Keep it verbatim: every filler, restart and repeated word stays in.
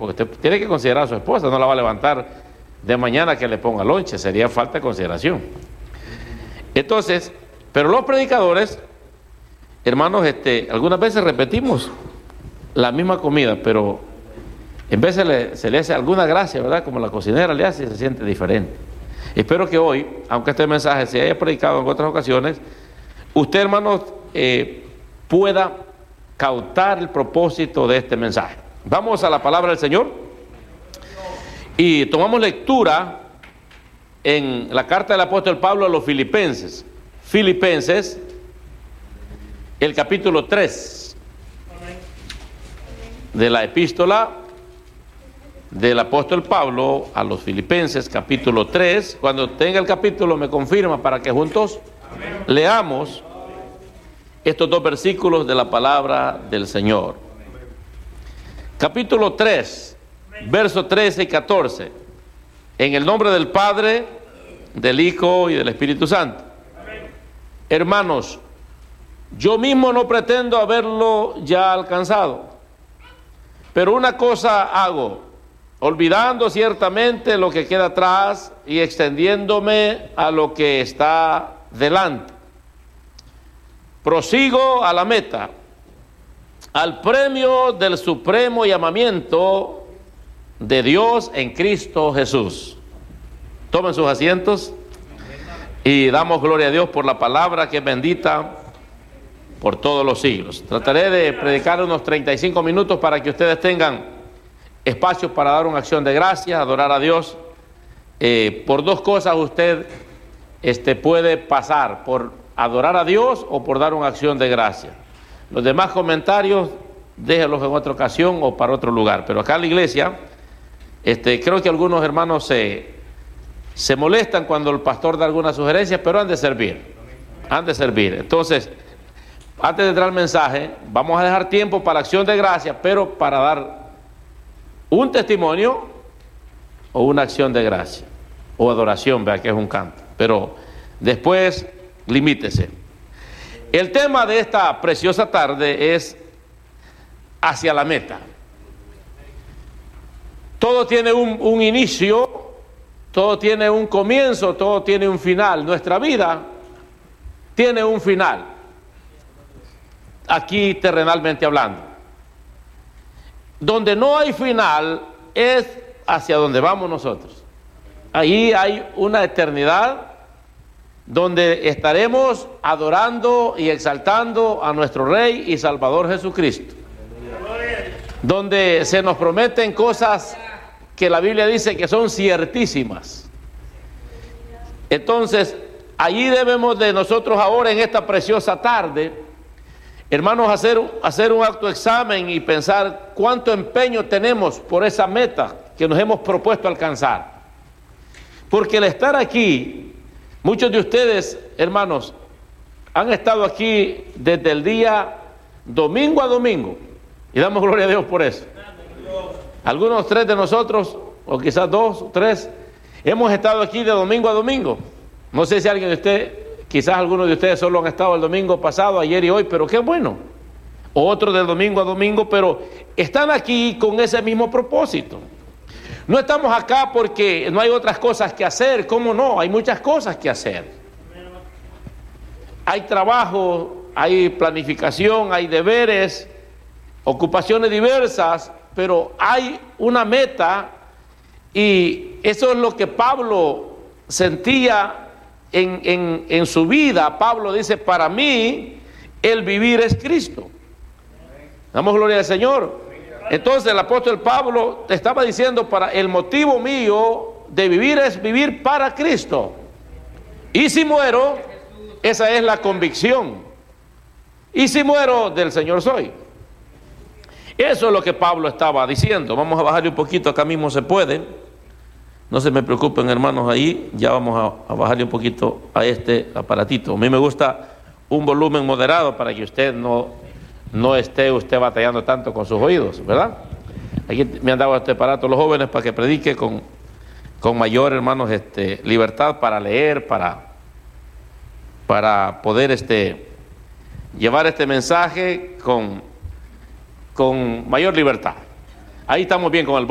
porque usted tiene que considerar a su esposa, no la va a levantar de mañana que le ponga lonche, sería falta de consideración. Entonces, pero los predicadores, hermanos, este, algunas veces repetimos la misma comida, pero en vez se le, se le hace alguna gracia, ¿verdad? Como la cocinera le hace, se siente diferente. Espero que hoy, aunque este mensaje se haya predicado en otras ocasiones, usted, hermanos, eh, pueda cautar el propósito de este mensaje. Vamos a la palabra del Señor y tomamos lectura en la carta del apóstol Pablo a los Filipenses. Filipenses, el capítulo tres de la epístola del apóstol Pablo a los Filipenses, capítulo tres. Cuando tenga el capítulo me confirma para que juntos leamos estos dos versículos de la palabra del Señor. Capítulo tres, versos trece y catorce. En el nombre del Padre, del Hijo y del Espíritu Santo. Hermanos, yo mismo no pretendo haberlo ya alcanzado, pero una cosa hago, olvidando ciertamente lo que queda atrás y extendiéndome a lo que está delante. Prosigo a la meta, al premio del supremo llamamiento de Dios en Cristo Jesús. Tomen sus asientos y damos gloria a Dios por la palabra que es bendita por todos los siglos. Trataré de predicar unos treinta y cinco minutos para que ustedes tengan espacio para dar una acción de gracias, adorar a Dios. Eh, por dos cosas usted este, puede pasar, por adorar a Dios o por dar una acción de gracia. Los demás comentarios déjenlos en otra ocasión o para otro lugar. Pero acá en la iglesia, este, creo que algunos hermanos se, se molestan cuando el pastor da alguna sugerencia, pero han de servir, han de servir. Entonces, antes de entrar al mensaje, vamos a dejar tiempo para acción de gracia, pero para dar un testimonio o una acción de gracia o adoración, vea que es un canto, pero después limítese. El tema de esta preciosa tarde es hacia la meta. Todo tiene un, un inicio, todo tiene un comienzo, todo tiene un final. Nuestra vida tiene un final, aquí terrenalmente hablando. Donde no hay final es hacia donde vamos nosotros. Ahí hay una eternidad donde estaremos adorando y exaltando a nuestro Rey y Salvador Jesucristo. Donde se nos prometen cosas que la Biblia dice que son ciertísimas. Entonces, allí debemos de nosotros ahora en esta preciosa tarde, hermanos, hacer, hacer un autoexamen y pensar cuánto empeño tenemos por esa meta que nos hemos propuesto alcanzar. Porque el estar aquí, muchos de ustedes, hermanos, han estado aquí desde el día domingo a domingo, y damos gloria a Dios por eso. Algunos tres de nosotros, o quizás dos, tres, hemos estado aquí de domingo a domingo. No sé si alguien de ustedes, quizás algunos de ustedes solo han estado el domingo pasado, ayer y hoy, pero qué bueno. O otros del domingo a domingo, pero están aquí con ese mismo propósito. No estamos acá porque no hay otras cosas que hacer. ¿Cómo no? Hay muchas cosas que hacer. Hay trabajo, hay planificación, hay deberes, ocupaciones diversas, pero hay una meta y eso es lo que Pablo sentía en, en, en su vida. Pablo dice, para mí el vivir es Cristo. Damos gloria al Señor. Entonces el apóstol Pablo te estaba diciendo, para el motivo mío de vivir es vivir para Cristo. Y si muero, esa es la convicción. Y si muero, del Señor soy. Eso es lo que Pablo estaba diciendo. Vamos a bajarle un poquito, acá mismo se puede. No se me preocupen, hermanos, ahí. Ya vamos a, a bajarle un poquito a este aparatito. A mí me gusta un volumen moderado para que usted no... no esté usted batallando tanto con sus oídos, ¿verdad? Aquí me han dado este aparato los jóvenes para que predique con, con mayor, hermanos, este, libertad para leer, para, para poder este, llevar este mensaje con, con mayor libertad. Ahí estamos bien con el